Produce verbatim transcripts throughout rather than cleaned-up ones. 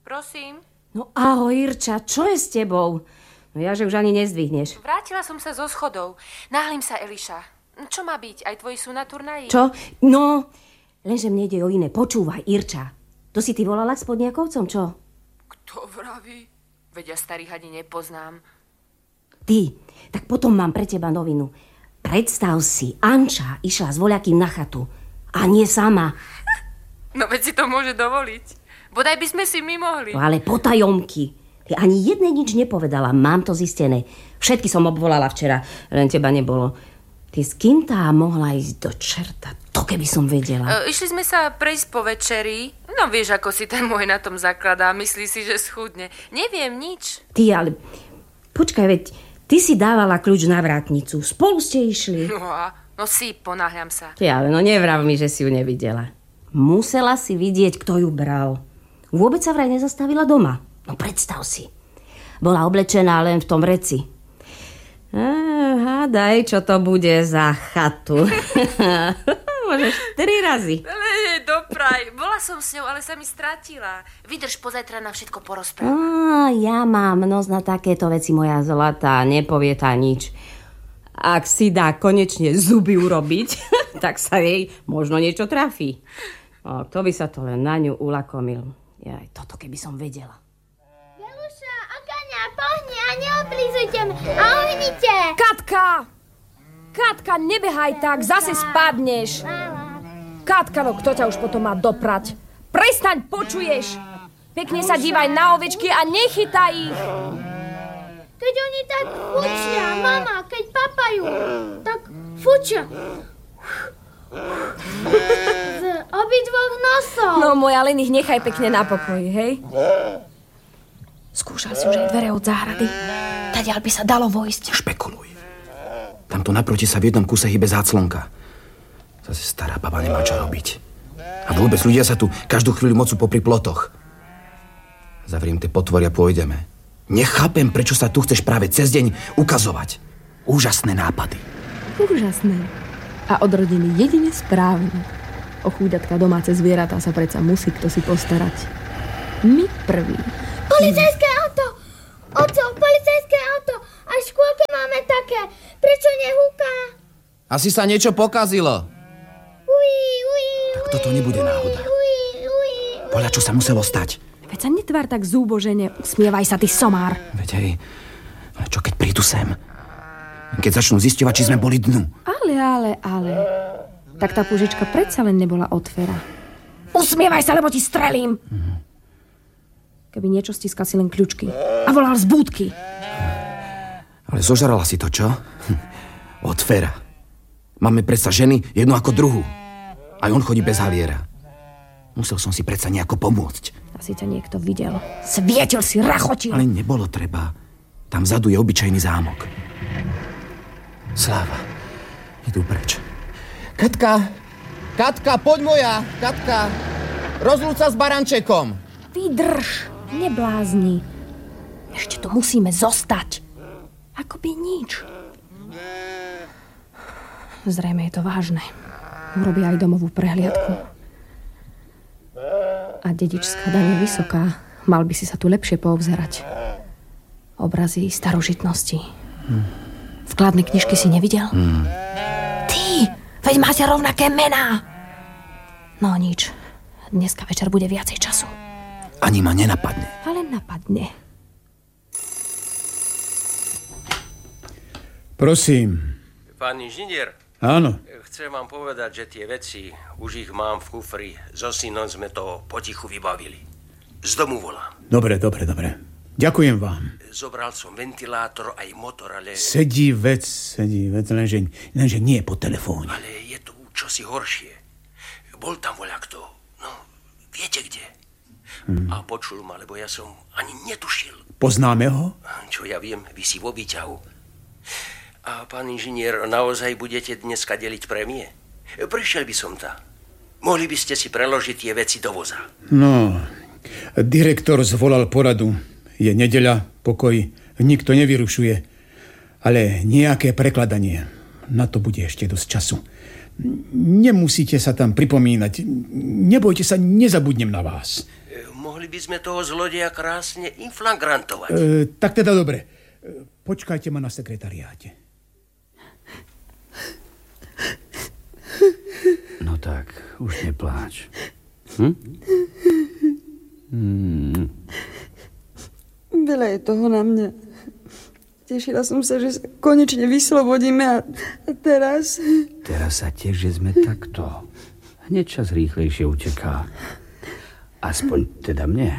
Prosím? No ahoj, Irča, čo je s tebou? No ja, že už ani nezdvihneš. Vrátila som sa zo schodov. Náhlim sa, Eliša. Čo má byť? Aj tvoji sú na turnaji? Čo? No, lenže mne ide o iné. Počúvaj, Irča. To si ty volala k spodniakovcom, čo? Kto vraví? Veď ja starých ani nepoznám. Ty, tak potom mám pre teba novinu. Predstav si, Anča išla s voľakým na chatu. A nie sama. No veď si to môže dovoliť. Bodaj by sme si my mohli. No ale potajomky. Ty ani jednej nič nepovedala. Mám to zistené. Všetky som obvolala včera, len teba nebolo. Ty s kým tá mohla ísť do čerta? To keby som vedela. E, išli sme sa prejsť po večeri. No vieš, ako si ten môj na tom zakladá. Myslí si, že schudne. Neviem nič. Ty, ale... Počkaj, veď ty si dávala kľúč na vrátnicu. Spolu ste išli. No a... No si, ponáhľam sa. Ty, ale no nevrav mi, že si ju nevidela. Musela si vidieť, kto ju bral. Vôbec sa vraj nezastavila doma. No predstav si. Bola oblečená len v tom vreci. Ah, hádaj, čo to bude za chatu. Môžeš tri razy. Ale jej dopraj. Bola som s ňou, ale sa mi stratila. Vydrž, pozajtra na všetko porozprávam. Á, ja mám nos na takéto veci, moja zlatá. Nepovie tá nič. Ak si dá konečne zuby urobiť, tak sa jej možno niečo trafí. O, kto by sa to len na ňu ulakomil. Jaj, toto keby som vedela. Jeluša, Akaňa, pohni a neoblízujte ma a uhnite. Katka! Katka, nebehaj tak, zase spadneš. Katka, no kto ťa už potom má doprať? Prestaň, počuješ? Pekne sa dívaj na ovečky a nechytaj ich. Keď oni tak fučia, mama, keď papajú, tak fučia. Z obidvoch nosov. No moja, len ich nechaj pekne na pokoji, hej? Skúšal si už aj dvere od záhrady. Tadiaľ by sa dalo vojsť. Špekuluj. Tamto naproti sa v jednom kuse hybe záclonka. Zase stará baba nemá čo robiť. A vôbec ľudia sa tu každú chvíľu mocú popri plotoch. Zavriem tie potvory a pôjdeme. Nechápem, prečo sa tu chceš práve cez deň ukazovať. Úžasné nápady. Úžasné. A odrodený jedine správne. O chúďatka domáce zvieratá sa predsa musí kto si postarať. My prvý. Policajské auto! Oco, policajské auto! Aj v škôlke máme také. Prečo nehúka? Asi sa niečo pokazilo. Uí, uí, Tak toto nebude náhoda. uí, uí. Podľa čo sa muselo stať? Veď sa netvár tak zúbožene. Usmievaj sa, ty somár. Veď hej, ale čo keď prídu sem? Keď začnú zisťovať, či sme boli dnu. Ale, ale, ale. Tak tá púžička predsa len nebola od Fera. Usmievaj sa, lebo ti strelím. Mhm. Keby niečo stiskal si len kľúčky. A volal z búdky. Ale zožrala si to, čo? Od Fera. Máme predsa ženy jednu ako druhú. Aj on chodí bez haliera. Musel som si predsa nejako pomôcť. Asi ťa niekto videl. Svietil si, rachotil. Ale nebolo treba. Tam vzadu je obyčajný zámok. Sláva. Idú preč. Katka! Katka, poď moja! Katka! Rozlúč sa s barančekom! Vydrž, neblázni. Ešte tu musíme zostať. Akoby nič. Zrejme je to vážne. Urobia aj domovú prehliadku. A dedičská daň je vysoká. Mal by si sa tu lepšie poobzerať. Obrazy starožitnosti. Hmm. Vkladné knižky si nevidel? Hmm. Ty, veď máte rovnaké mená. No nič. Dneska večer bude viacej času. Ani ma nenapadne. Ale napadne. Prosím. Pán inžinier. Áno. Chcem vám povedať, že tie veci, už ich mám v kufri. So synom sme to potichu vybavili. Z domu volám. Dobre, dobre, dobre. Ďakujem vám. Zobral som ventilátor aj motor, ale... Sedí vec, sedí vec, lenže, lenže nie po telefóne. Ale je tu čosi horšie. Bol tam voľa kto. No, viete kde. Hmm. A počul ma, lebo ja som ani netušil. Poznáme ho? Čo ja viem, vysí vo výťahu. A pán inžinier, naozaj budete dneska deliť prémie? Prišiel by som tam. Mohli by ste si preložiť tie veci do voza. No, direktor zvolal poradu. Je nedeľa, pokoj, nikto nevyrušuje. Ale nejaké prekladanie. Na to bude ešte dosť času. Nemusíte sa tam pripomínať. Nebojte sa, nezabudnem na vás. Mohli by sme toho zlodeja krásne inflagrantovať. E, tak teda dobre. E, počkajte ma na sekretariáte. No tak, už nepláč. Hm? Hmm. Veľa je toho na mňa. Tešila som sa, že sa konečne vyslobodíme a, a teraz... Teraz sa tiež, že sme takto. Hneď čas rýchlejšie uteká. Aspoň teda mne.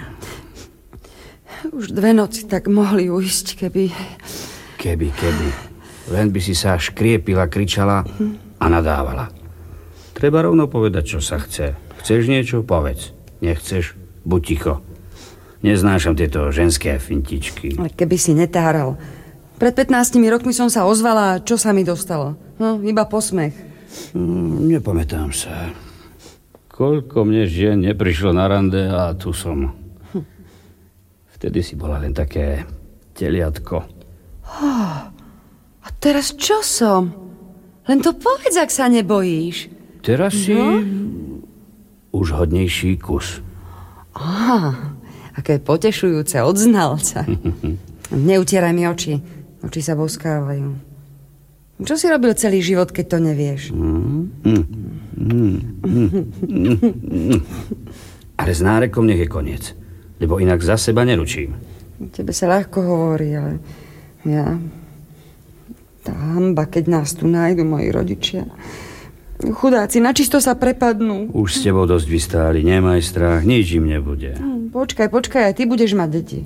Už dve noci tak mohli ujsť, keby... Keby, keby. Len by si sa škriepila, kričala a nadávala. Treba rovno povedať, čo sa chce. Chceš niečo? Povedz. Nechceš? Buď ticho. Neznášam tieto ženské fintičky. Ale keby si netáral. Pred pätnástimi rokmi som sa ozvala a čo sa mi dostalo? No, iba posmech. Hmm, nepamätám sa. Koľko mne žien neprišlo na rande a tu som. Hm. Vtedy si bola len také teliatko. Oh, a teraz čo som? Len to povedz, ak sa nebojíš. Teraz si no? už hodnejší kus. Aha, aké potešujúce od znalca. Neutieraj mi oči. Oči sa boskávajú. Čo si robil celý život, keď to nevieš? Mm, mm, mm, mm, mm. Ale s nárekom nech je koniec. Lebo inak za seba neručím. Tebe sa ľahko hovorí, ale ja... Tá hanba, keď nás tu nájdu moji rodičia. Chudáci, načisto sa prepadnú. Už s tebou dosť vystáli, nemaj strach, nič im nebude. Hm, počkaj, počkaj, aj ty budeš mať deti.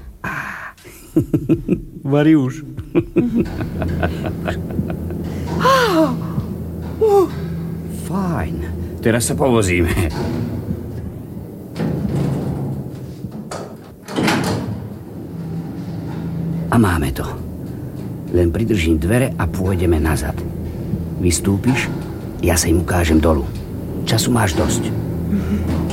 Vari už. Oh, uh. Fajn, teraz sa povozíme. A máme to. Len pridržím dvere a pôjdeme nazad. Vystúpiš, ja sa im ukážem dolu. Času máš dosť.